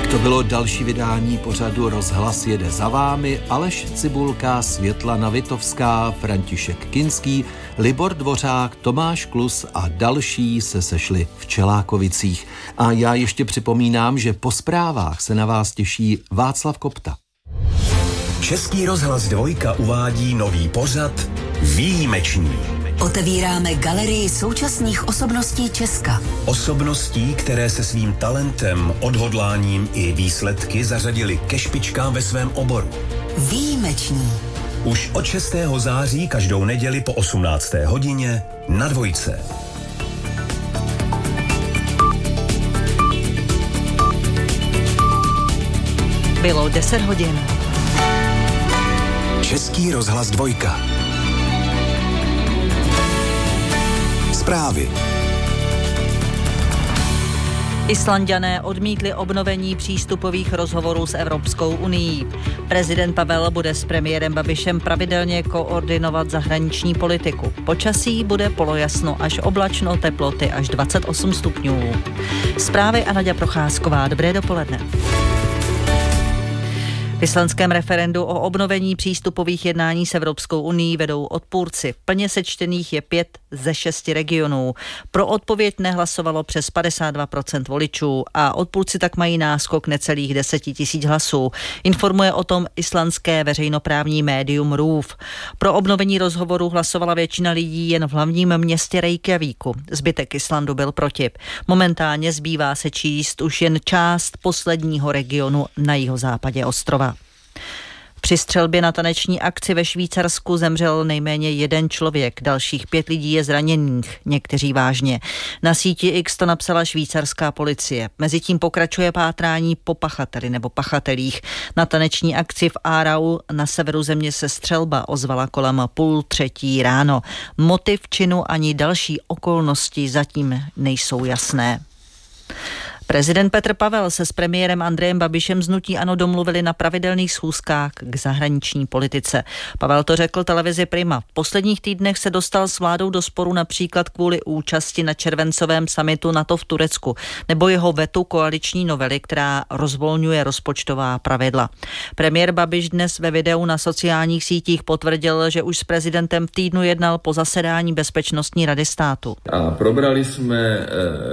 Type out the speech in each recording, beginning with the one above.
To bylo další vydání pořadu Rozhlas jede za vámi. Aleš Cibulka, Světlana Vitovská, František Kinský, Libor Dvořák, Tomáš Klus a další se sešli v Čelákovicích. A já ještě připomínám, že po zprávách se na vás těší Václav Kopta. Český rozhlas 2 uvádí nový pořad Výjimečný. Otevíráme galerii současných osobností Česka. Osobností, které se svým talentem, odhodláním i výsledky zařadili ke špičkám ve svém oboru. Výjimečný. Už od 6. září každou neděli po 18. hodině na 2. Bylo 10 hodin. Český rozhlas 2. Zprávy. Islanďané odmítli obnovení přístupových rozhovorů s Evropskou unií. Prezident Pavel bude s premiérem Babišem pravidelně koordinovat zahraniční politiku. Počasí bude polojasno až oblačno, teploty až 28 stupňů. Zprávy a Naďa Procházková. Dobré dopoledne. V islandském referendu o obnovení přístupových jednání s Evropskou unií vedou odpůrci. Plně sečtených je 5 ze 6 regionů. Pro odpověď nehlasovalo přes 52% voličů a odpůrci tak mají náskok necelých 10 000 hlasů. Informuje o tom islandské veřejnoprávní médium RÚV. Pro obnovení rozhovoru hlasovala většina lidí jen v hlavním městě Reykjavíku. Zbytek Islandu byl proti. Momentálně zbývá se číst už jen část posledního regionu na jihozápadě ostrova. Při střelbě na taneční akci ve Švýcarsku zemřel nejméně 1 člověk, dalších 5 lidí je zraněných, někteří vážně. Na síti X to napsala švýcarská policie. Mezitím pokračuje pátrání po pachateli nebo pachatelích. Na taneční akci v Aarau na severu země se střelba ozvala kolem 2:30 ráno. Motiv činu ani další okolnosti zatím nejsou jasné. Prezident Petr Pavel se s premiérem Andrejem Babišem z hnutí ANO domluvili na pravidelných schůzkách k zahraniční politice. Pavel to řekl televizi Prima. V posledních týdnech se dostal s vládou do sporu například kvůli účasti na červencovém summitu NATO v Turecku nebo jeho vetu koaliční novely, která rozvolňuje rozpočtová pravidla. Premiér Babiš dnes ve videu na sociálních sítích potvrdil, že už s prezidentem v týdnu jednal po zasedání Bezpečnostní rady státu. A probrali jsme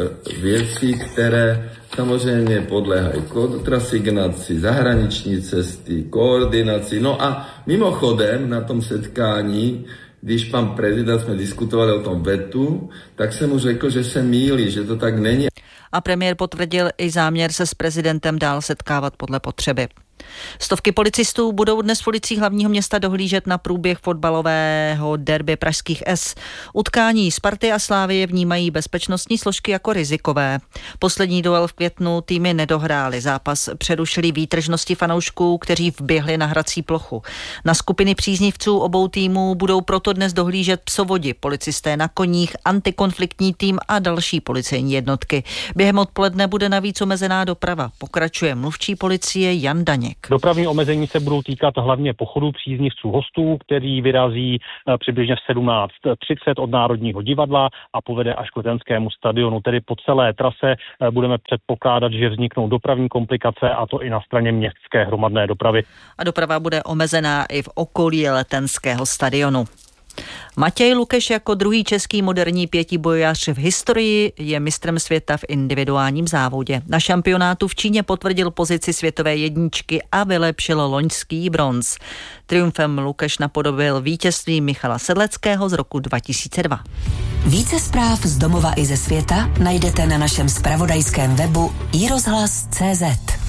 věci, které samozřejmě podléhají kontrasignaci, zahraniční cesty, koordinaci. No a mimochodem na tom setkání, když pan prezident jsme diskutovali o tom vetu, tak jsem mu řekl, že se mýlí, že to tak není. A premiér potvrdil i záměr se s prezidentem dál setkávat podle potřeby. Stovky policistů budou dnes v ulicích hlavního města dohlížet na průběh fotbalového derby pražských S. Utkání Sparty a Slavie vnímají bezpečnostní složky jako rizikové. Poslední duel v květnu týmy nedohrály. Zápas přerušili výtržnosti fanoušků, kteří vběhli na hrací plochu. Na skupiny příznivců obou týmů budou proto dnes dohlížet psovodi, policisté na koních, antikonfliktní tým a další policejní jednotky. Během odpoledne bude navíc omezená doprava. Pokračuje mluvčí policie Jan Daněk. Dopravní omezení se budou týkat hlavně pochodu příznivců hostů, který vyrazí přibližně v 17:30 od Národního divadla a povede až k Letenskému stadionu. Tedy po celé trase budeme předpokládat, že vzniknou dopravní komplikace, a to i na straně městské hromadné dopravy. A doprava bude omezená i v okolí Letenského stadionu. Matěj Lukeš jako druhý český moderní pětibojař v historii je mistrem světa v individuálním závodě. Na šampionátu v Číně potvrdil pozici světové jedničky a vylepšil loňský bronz. Triumfem Lukeš napodobil vítězství Michala Sedleckého z roku 2002. Více zpráv z domova i ze světa najdete na našem zpravodajském webu iRozhlas.cz.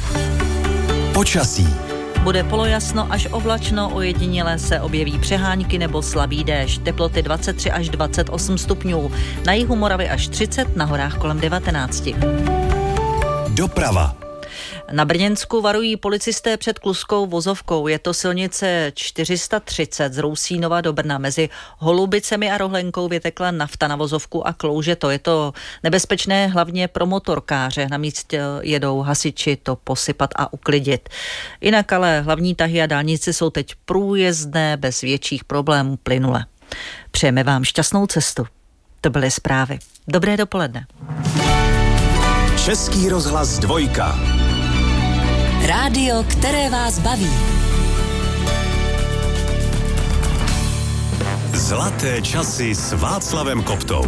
Počasí. Bude polojasno až oblačno, ojediněle se objeví přehánky nebo slabý déšť. Teploty 23 až 28 stupňů. Na jihu Moravy až 30, na horách kolem 19. Doprava. Na Brněnsku varují policisté před Kluskou vozovkou. Je to silnice 430 z Rousínova do Brna. Mezi Holubicemi a Rohlenkou vytekla nafta na vozovku a klouže to. Je to nebezpečné hlavně pro motorkáře. Na místě jedou hasiči to posypat a uklidit. Jinak ale hlavní tahy a dálnice jsou teď průjezdné bez větších problémů plynule. Přejeme vám šťastnou cestu. To byly zprávy. Dobré dopoledne. Český rozhlas 2. Rádio, které vás baví. Zlaté časy s Václavem Koptou.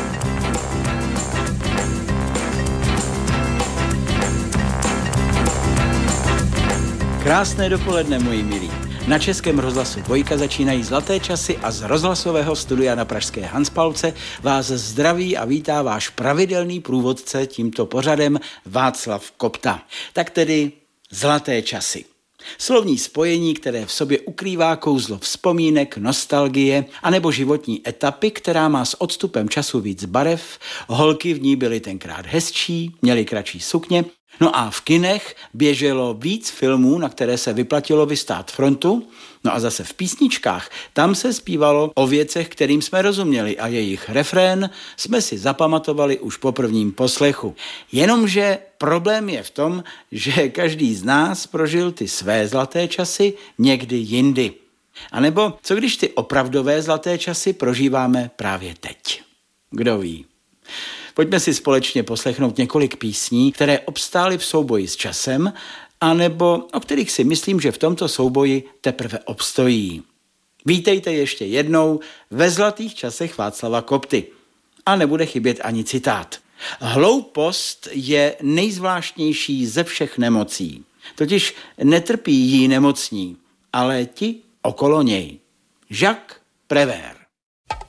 Krásné dopoledne, moji milí. Na Českém rozhlasu Dvojka začínají Zlaté časy a z rozhlasového studia na pražské Hanspalce vás zdraví a vítá váš pravidelný průvodce tímto pořadem Václav Kopta. Tak tedy Zlaté časy. Slovní spojení, které v sobě ukrývá kouzlo vzpomínek, nostalgie anebo životní etapy, která má s odstupem času víc barev, holky v ní byly tenkrát hezčí, měly kratší sukně, no a v kinech běželo víc filmů, na které se vyplatilo vystát frontu, no a zase v písničkách, tam se zpívalo o věcech, kterým jsme rozuměli a jejich refrén jsme si zapamatovali už po prvním poslechu. Jenomže problém je v tom, že každý z nás prožil ty své zlaté časy někdy jindy. A nebo co když ty opravdové zlaté časy prožíváme právě teď? Kdo ví? Pojďme si společně poslechnout několik písní, které obstály v souboji s časem, anebo o kterých si myslím, že v tomto souboji teprve obstojí. Vítejte ještě jednou ve zlatých časech Václava Kopty. A nebude chybět ani citát. Hloupost je nejzvláštnější ze všech nemocí. Totiž netrpí jí nemocní, ale ti okolo něj. Jacques Prévert.